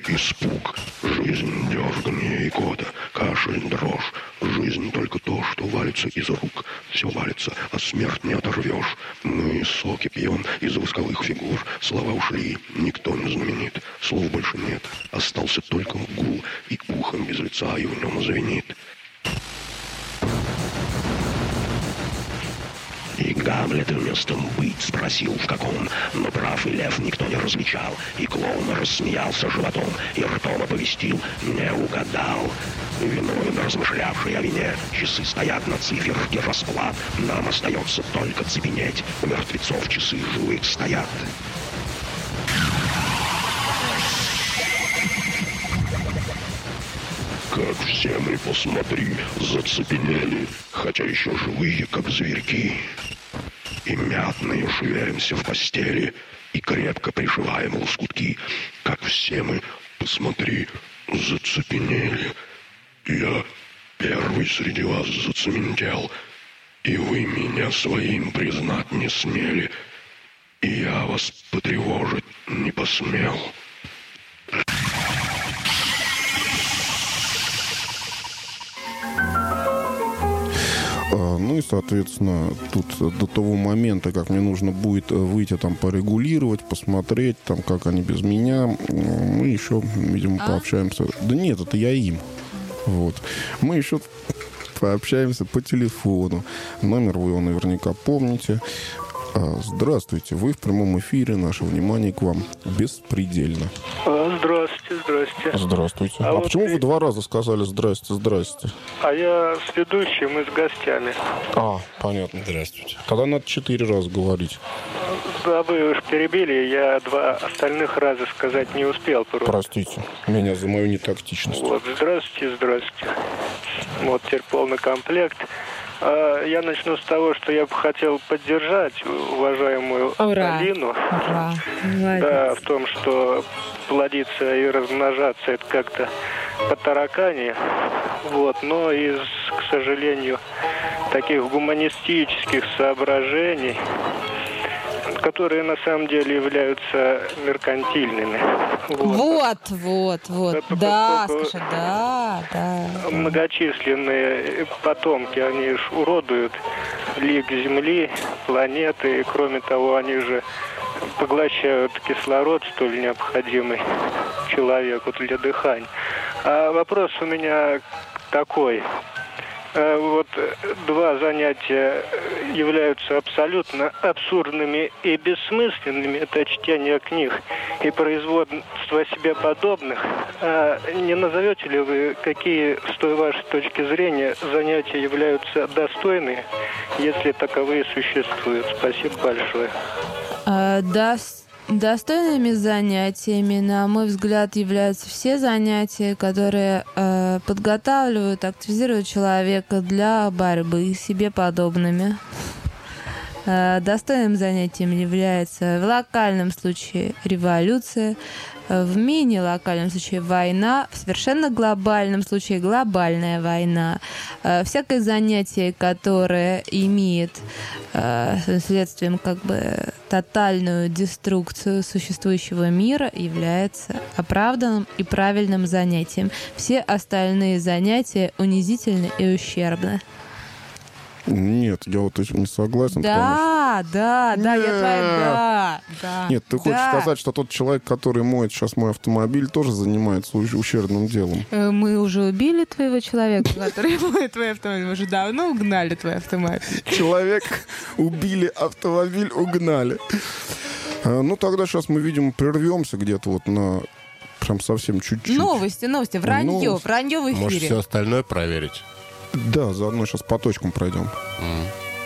испуг. Жизнь дерганье и кота, кашель, дрожь. Жизнь только то, что валится из рук. Все валится, а смерть не оторвешь. Мы соки пьем из восковых фигур. Слова ушли, никто не знаменит. Слов больше нет, остался только гул. И ухом без лица и в нем звенит. И Гамлет вместо «быть» спросил, в каком, но прав и лев никто не различал. И клоун рассмеялся животом, и ртом оповестил: не угадал. Виновен размышлявший о вине, часы стоят на циферке расклад. Нам остается только цепенеть, у мертвецов часы живых стоят. Как все мы, посмотри, зацепенели, хотя еще живые, как зверьки. И мятные шевелимся в постели, и крепко приживаем лоскутки. Как все мы, посмотри, зацепенели. Я первый среди вас зацементел, и вы меня своим признать не смели, и я вас потревожить не посмел. Ну и, соответственно, тут до того момента, как мне нужно будет выйти там порегулировать, посмотреть, там, как они без меня, мы еще, видимо, пообщаемся. Да нет, это я им. Вот. Мы еще пообщаемся по телефону. Номер вы его наверняка помните. Здравствуйте, вы в прямом эфире, наше внимание к вам беспредельно. Здравствуйте. Здравствуйте. А вот почему вы два раза сказали здрасте? А я с ведущим и с гостями. Понятно. Здравствуйте. Тогда надо 4 раза говорить. Да, вы уж перебили, я 2 остальных раза сказать не успел. Простите меня за мою нетактичность. Вот, здравствуйте. Вот теперь полный комплект. Я начну с того, что я бы хотел поддержать уважаемую Алину. Ура. Да, в том, что плодиться и размножаться — это как-то по-таракани. Вот, но из, к сожалению, таких гуманистических соображений, которые на самом деле являются меркантильными. Вот. Да, скажи, да. Многочисленные потомки, они же уродуют лик Земли, планеты, и кроме того, они же поглощают кислород, столь необходимый человеку для дыхания. А вопрос у меня такой. Вот 2 занятия являются абсолютно абсурдными и бессмысленными. Это чтение книг и производство себе подобных. Не назовете ли вы, какие, с той вашей точки зрения, занятия являются достойны, если таковые существуют? Спасибо большое. Достойными занятиями, на мой взгляд, являются все занятия, которые подготавливают, активизируют человека для борьбы с себе подобными. Достойным занятием является в локальном случае революция, в мини-локальном случае война, в совершенно глобальном случае глобальная война. Всякое занятие, которое имеет следствием тотальную деструкцию существующего мира, является оправданным и правильным занятием. Все остальные занятия унизительны и ущербны. Нет, я вот не согласен. Да, я твоя, да. Нет, ты хочешь сказать, что тот человек, который моет сейчас мой автомобиль, тоже занимается ущербным делом? Мы уже убили твоего человека, который моет твой автомобиль. Мы уже давно угнали твой автомобиль. Человек убили, автомобиль угнали. Ну, тогда сейчас мы, видимо, прервемся где-то вот на прям совсем чуть-чуть. Новости, вранье в эфире. Может, все остальное проверить? Да, заодно сейчас по точкам пройдем.